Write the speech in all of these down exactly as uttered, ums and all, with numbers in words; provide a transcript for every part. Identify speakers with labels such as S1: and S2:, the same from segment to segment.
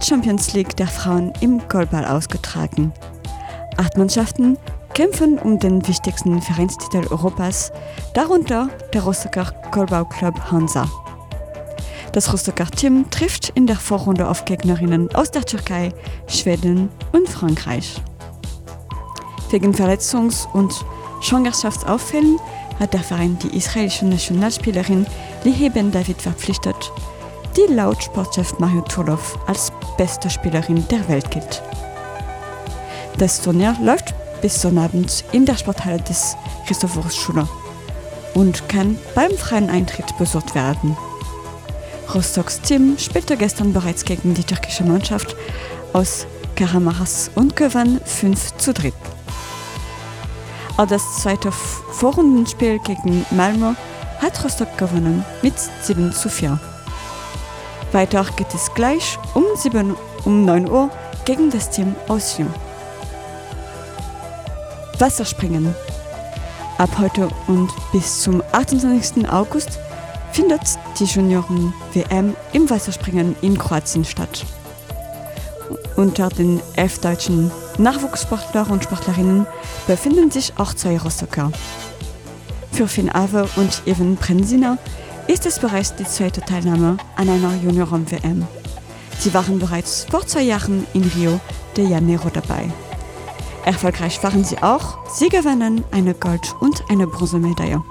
S1: Champions League der Frauen im Goalball ausgetragen. Acht Mannschaften kämpfen um den wichtigsten Vereinstitel Europas, darunter der Rostocker Goalballclub Hansa. Das Rostocker Team trifft in der Vorrunde auf Gegnerinnen aus der Türkei, Schweden und Frankreich. Wegen Verletzungs- und Schwangerschaftsauffällen hat der Verein die israelische Nationalspielerin Lihi Ben David verpflichtet, die laut Sportchef Mario Turlov als beste Spielerin der Welt gilt. Das Turnier läuft bis Sonnabend in der Sporthalle des Christophorus-Schule und kann beim freien Eintritt besucht werden. Rostocks Team spielte gestern bereits gegen die türkische Mannschaft aus Kahramanmaraş und gewann fünf zu drei. Auch das zweite Vorrundenspiel gegen Malmö hat Rostock gewonnen mit sieben zu vier. Weiter geht es gleich um, sieben, um neun Uhr gegen das Team aus Lyon. Wasserspringen. Ab heute und bis zum achtundzwanzigsten August findet die Junioren-W M im Wasserspringen in Kroatien statt. Unter den elf deutschen Nachwuchssportler und Sportlerinnen befinden sich auch zwei Rostocker. Für Finn Awe und Even Prenzina ist es bereits die zweite Teilnahme an einer Junioren-W M. Sie waren bereits vor zwei Jahren in Rio de Janeiro dabei. Erfolgreich waren sie auch, sie gewannen eine Gold- und eine Bronzemedaille.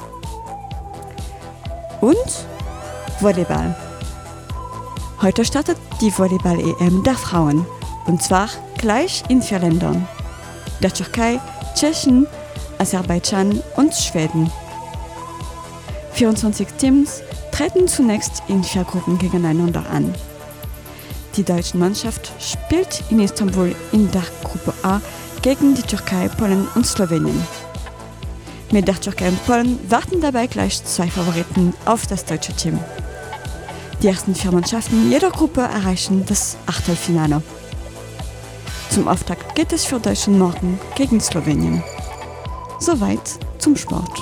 S1: Und Volleyball. Heute startet die Volleyball-E M der Frauen, und zwar gleich in vier Ländern: der Türkei, Tschechien, Aserbaidschan und Schweden. vierundzwanzig Teams treten zunächst in vier Gruppen gegeneinander an. Die deutsche Mannschaft spielt in Istanbul in der Gruppe A gegen die Türkei, Polen und Slowenien. Mit der Türkei und Polen warten dabei gleich zwei Favoriten auf das deutsche Team. Die ersten vier Mannschaften jeder Gruppe erreichen das Achtelfinale. Zum Auftakt geht es für Deutschland morgen gegen Slowenien. Soweit zum Sport.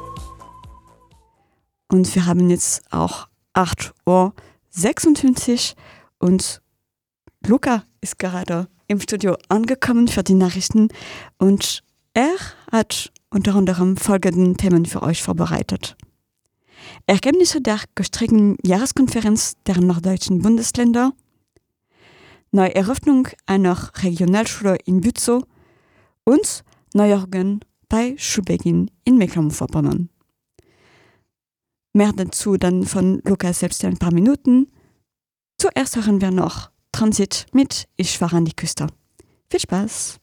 S1: Und wir haben jetzt auch acht Uhr sechsundfünfzig und Luca ist gerade im Studio angekommen für die Nachrichten und er hat unter anderem folgende Themen für euch vorbereitet. Ergebnisse der gestrigen Jahreskonferenz der norddeutschen Bundesländer, Neueröffnung einer Regionalschule in Bützow und Neuorgan bei Schulbeginn in Mecklenburg-Vorpommern. Mehr dazu dann von Lukas selbst in ein paar Minuten. Zuerst hören wir noch Transit mit Ich war an die Küste. Viel Spaß!